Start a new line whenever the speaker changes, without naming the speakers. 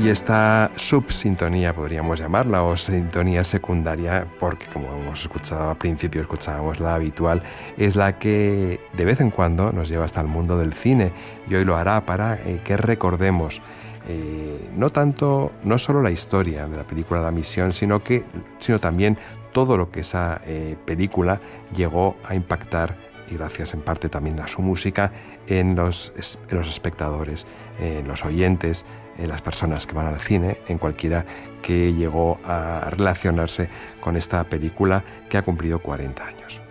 Y esta subsintonía, podríamos llamarla, o sintonía secundaria, porque como hemos escuchado al principio, escuchábamos la habitual, es la que de vez en cuando nos lleva hasta el mundo del cine, y hoy lo hará para que recordemos no solo la historia de la película La Misión, sino también todo lo que esa película llegó a impactar, y gracias en parte también a su música, en los espectadores, en los oyentes, en las personas que van al cine, en cualquiera que llegó a relacionarse con esta película que ha cumplido 40 años.